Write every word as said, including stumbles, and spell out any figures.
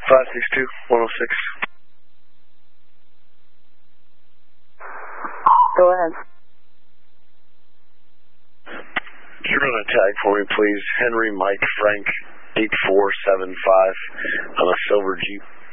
five six two, one oh six. Go ahead. Can you run a tag for me, please? Henry Mike Frank eight four seven five on a silver Jeep.